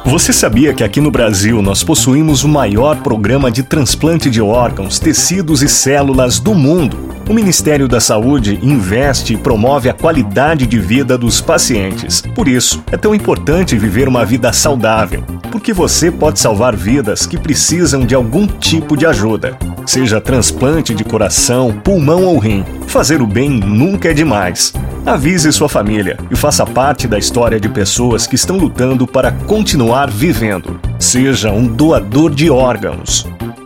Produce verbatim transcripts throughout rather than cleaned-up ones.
Você sabia que aqui no Brasil nós possuímos o maior programa de transplante de órgãos, tecidos e células do mundo? O Ministério da Saúde investe e promove a qualidade de vida dos pacientes. Por isso, é tão importante viver uma vida saudável, porque você pode salvar vidas que precisam de algum tipo de ajuda. Seja transplante de coração, pulmão ou rim, fazer o bem nunca é demais. Avise sua família e faça parte da história de pessoas que estão lutando para continuar vivendo. Seja um doador de órgãos.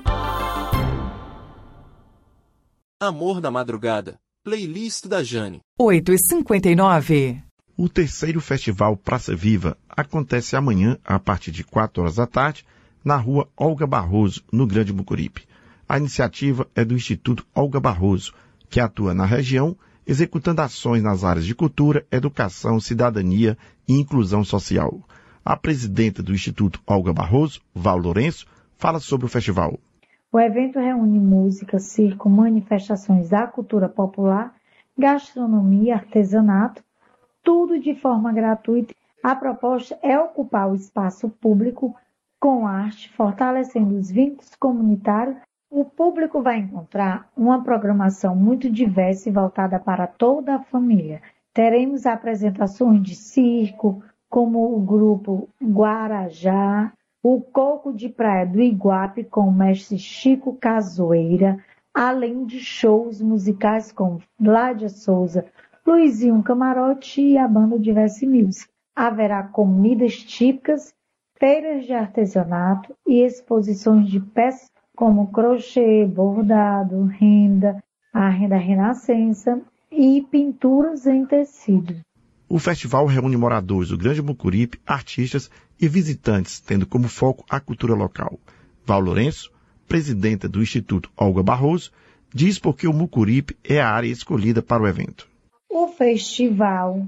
Amor da Madrugada, playlist da Jane. oito e cinquenta e nove. O terceiro Festival Praça Viva acontece amanhã, a partir de quatro horas da tarde, na rua Olga Barroso, no Grande Mucuripe. A iniciativa é do Instituto Olga Barroso, que atua na região, executando ações nas áreas de cultura, educação, cidadania e inclusão social. A presidenta do Instituto Olga Barroso, Val Lourenço, fala sobre o festival. O evento reúne música, circo, manifestações da cultura popular, gastronomia, artesanato, tudo de forma gratuita. A proposta é ocupar o espaço público com arte, fortalecendo os vínculos comunitários. O público vai encontrar uma programação muito diversa e voltada para toda a família. Teremos apresentações de circo, como o grupo Guarajá, o Coco de Praia do Iguape com o mestre Chico Cazoeira, além de shows musicais como Vládia Souza, Luizinho Camarote e a banda Diverse Music. Haverá comidas típicas, feiras de artesanato e exposições de peças como crochê, bordado, renda, a renda renascença e pinturas em tecido. O festival reúne moradores do Grande Mucuripe, artistas e visitantes, tendo como foco a cultura local. Val Lourenço, presidenta do Instituto Olga Barroso, diz por que o Mucuripe é a área escolhida para o evento. O festival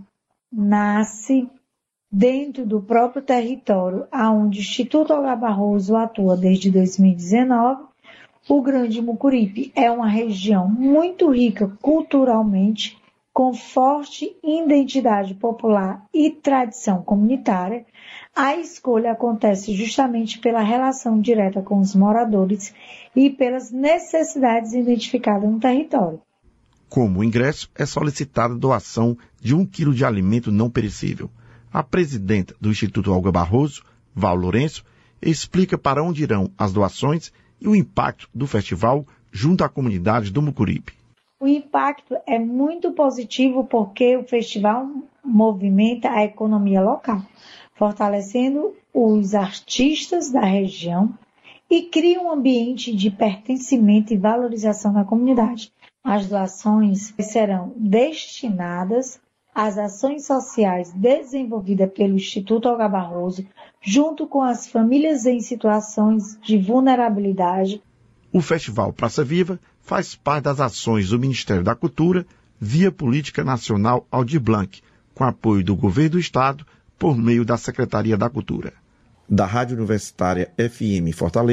nasce dentro do próprio território, onde o Instituto Olga Barroso atua desde dois mil e dezenove. O Grande Mucuripe é uma região muito rica culturalmente, com forte identidade popular e tradição comunitária. A escolha acontece justamente pela relação direta com os moradores e pelas necessidades identificadas no território. Como o ingresso, é solicitada a doação de um quilo de alimento não perecível. A presidenta do Instituto Olga Barroso, Val Lourenço, explica para onde irão as doações e o impacto do festival junto à comunidade do Mucuripe. O impacto é muito positivo porque o festival movimenta a economia local, fortalecendo os artistas da região e cria um ambiente de pertencimento e valorização da comunidade. As doações serão destinadas às ações sociais desenvolvidas pelo Instituto Olga Barroso, junto com as famílias em situações de vulnerabilidade. O Festival Praça Viva faz parte das ações do Ministério da Cultura via Política Nacional Aldir Blanc, com apoio do Governo do Estado por meio da Secretaria da Cultura. Da Rádio Universitária F M Fortaleza,